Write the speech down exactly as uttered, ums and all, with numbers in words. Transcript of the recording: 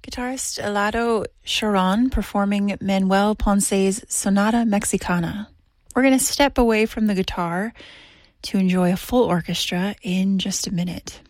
Guitarist Elado Charon performing Manuel Ponce's Sonata Mexicana. We're going to step away from the guitar to enjoy a full orchestra in just a minute.